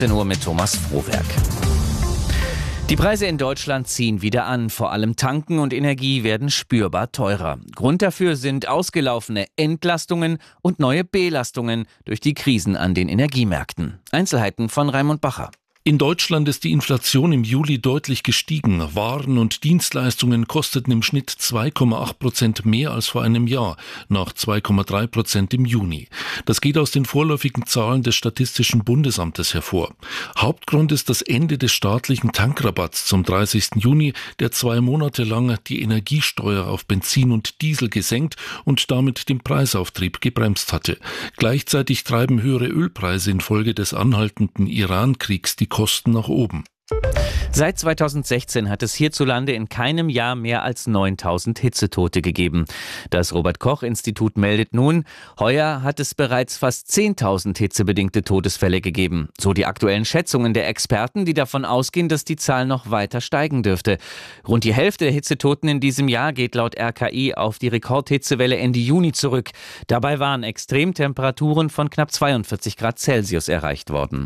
10 Uhr mit Thomas Frohwerk. Die Preise in Deutschland ziehen wieder an. Vor allem Tanken und Energie werden spürbar teurer. Grund dafür sind ausgelaufene Entlastungen und neue Belastungen durch die Krisen an den Energiemärkten. Einzelheiten von Raimund Bacher. In Deutschland ist die Inflation im Juli deutlich gestiegen. Waren und Dienstleistungen kosteten im Schnitt 2,8% mehr als vor einem Jahr, nach 2,3% im Juni. Das geht aus den vorläufigen Zahlen des Statistischen Bundesamtes hervor. Hauptgrund ist das Ende des staatlichen Tankrabatts zum 30. Juni, der 2 Monate lang die Energiesteuer auf Benzin und Diesel gesenkt und damit den Preisauftrieb gebremst hatte. Gleichzeitig treiben höhere Ölpreise infolge des anhaltenden Iran-Kriegs die Kosten nach oben. Seit 2016 hat es hierzulande in keinem Jahr mehr als 9.000 Hitzetote gegeben. Das Robert-Koch-Institut meldet nun, heuer hat es bereits fast 10.000 hitzebedingte Todesfälle gegeben. So die aktuellen Schätzungen der Experten, die davon ausgehen, dass die Zahl noch weiter steigen dürfte. Rund die Hälfte der Hitzetoten in diesem Jahr geht laut RKI auf die Rekordhitzewelle Ende Juni zurück. Dabei waren Extremtemperaturen von knapp 42 Grad Celsius erreicht worden.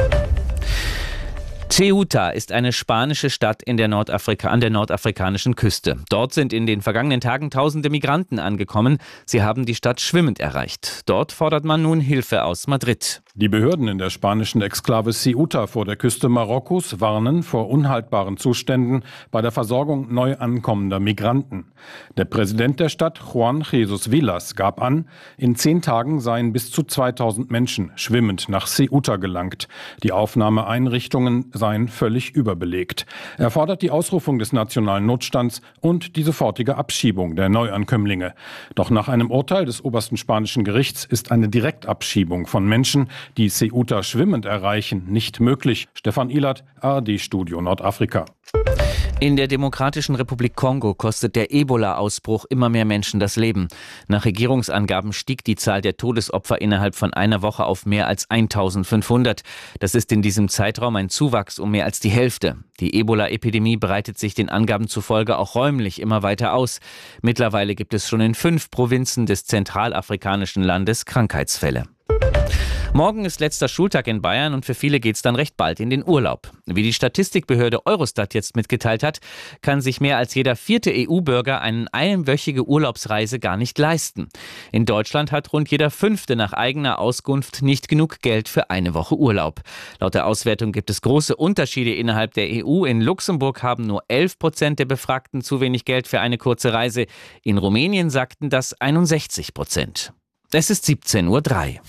Ceuta ist eine spanische Stadt an der nordafrikanischen Küste. Dort sind in den vergangenen Tagen tausende Migranten angekommen. Sie haben die Stadt schwimmend erreicht. Dort fordert man nun Hilfe aus Madrid. Die Behörden in der spanischen Exklave Ceuta vor der Küste Marokkos warnen vor unhaltbaren Zuständen bei der Versorgung neu ankommender Migranten. Der Präsident der Stadt, Juan Jesus Villas, gab an, in 10 Tagen seien bis zu 2000 Menschen schwimmend nach Ceuta gelangt. Die Aufnahmeeinrichtungen seien völlig überbelegt. Er fordert die Ausrufung des nationalen Notstands und die sofortige Abschiebung der Neuankömmlinge. Doch nach einem Urteil des obersten spanischen Gerichts ist eine Direktabschiebung von Menschen, die Ceuta schwimmend erreichen, nicht möglich. Stefan Ilert, ARD-Studio Nordafrika. In der Demokratischen Republik Kongo kostet der Ebola-Ausbruch immer mehr Menschen das Leben. Nach Regierungsangaben stieg die Zahl der Todesopfer innerhalb von einer Woche auf mehr als 1500. Das ist in diesem Zeitraum ein Zuwachs um mehr als die Hälfte. Die Ebola-Epidemie breitet sich den Angaben zufolge auch räumlich immer weiter aus. Mittlerweile gibt es schon in 5 Provinzen des zentralafrikanischen Landes Krankheitsfälle. Morgen ist letzter Schultag in Bayern und für viele geht's dann recht bald in den Urlaub. Wie die Statistikbehörde Eurostat jetzt mitgeteilt hat, kann sich mehr als jeder 4. EU-Bürger eine einwöchige Urlaubsreise gar nicht leisten. In Deutschland hat rund jeder 5. nach eigener Auskunft nicht genug Geld für eine Woche Urlaub. Laut der Auswertung gibt es große Unterschiede innerhalb der EU. In Luxemburg haben nur 11% der Befragten zu wenig Geld für eine kurze Reise. In Rumänien sagten das 61%. Es ist 17:03 Uhr.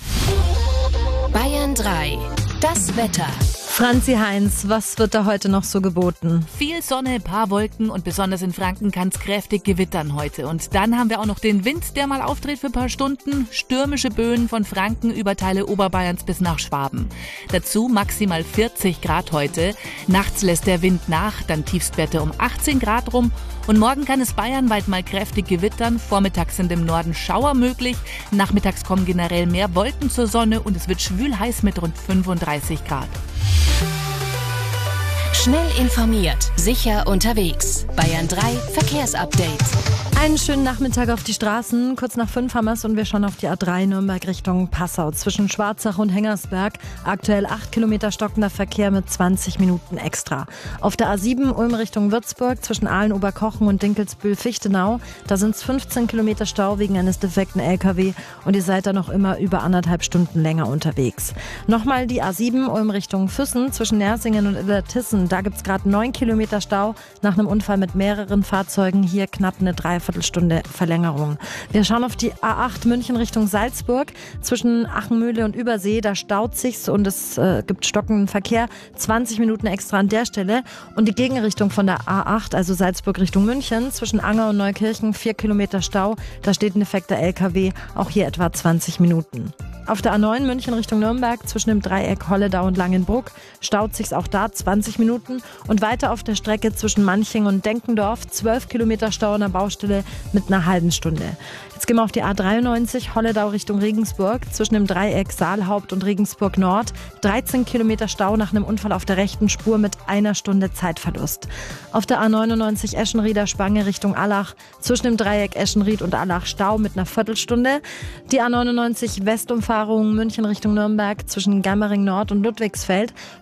Bayern 3, das Wetter. Franzi Heinz, was wird da heute noch so geboten? Viel Sonne, paar Wolken und besonders in Franken kann es kräftig gewittern heute. Und dann haben wir auch noch den Wind, der mal auftritt für ein paar Stunden. Stürmische Böen von Franken über Teile Oberbayerns bis nach Schwaben. Dazu maximal 40 Grad heute. Nachts lässt der Wind nach, dann Tiefstwerte um 18 Grad rum. Und morgen kann es bayernweit mal kräftig gewittern. Vormittags sind im Norden Schauer möglich. Nachmittags kommen generell mehr Wolken zur Sonne und es wird schwül heiß mit rund 35 Grad. Schnell informiert, sicher unterwegs. Bayern 3 Verkehrsupdate. Einen schönen Nachmittag auf die Straßen. Kurz nach 5 haben wir es und wir schauen auf die A3 Nürnberg Richtung Passau. Zwischen Schwarzach und Hengersberg aktuell 8 Kilometer stockender Verkehr mit 20 Minuten extra. Auf der A7 Ulm Richtung Würzburg zwischen Aalen-Oberkochen und Dinkelsbühl-Fichtenau. Da sind es 15 Kilometer Stau wegen eines defekten LKW und ihr seid da noch immer über 1,5 Stunden länger unterwegs. Nochmal die A7 Ulm Richtung Füssen zwischen Nersingen und Illertissen. Da gibt es gerade 9 Kilometer Stau nach einem Unfall mit mehreren Fahrzeugen. Hier knapp eine Dreiviertelstunde Verlängerung. Wir schauen auf die A8 München Richtung Salzburg. Zwischen Achenmühle und Übersee, da staut sich's und es gibt stockenden Verkehr. 20 Minuten extra an der Stelle. Und die Gegenrichtung von der A8, also Salzburg Richtung München, zwischen Anger und Neukirchen 4 Kilometer Stau. Da steht ein defekter LKW, auch hier etwa 20 Minuten. Auf der A9 München Richtung Nürnberg zwischen dem Dreieck Holledau und Langenbruck staut sich's auch da 20 Minuten und weiter auf der Strecke zwischen Manching und Denkendorf 12 Kilometer Stau an der Baustelle mit einer halben Stunde. Jetzt Jetzt gehen wir auf die A93 Holledau Richtung Regensburg. Zwischen dem Dreieck Saalhaupt und Regensburg Nord 13 Kilometer Stau nach einem Unfall auf der rechten Spur mit 1 Stunde Zeitverlust. Auf der A99 Eschenrieder Spange Richtung Allach. Zwischen dem Dreieck Eschenried und Allach Stau mit einer Viertelstunde. Die A99 Westumfahrung München Richtung Nürnberg zwischen Gammering Nord und Ludwigsfeld.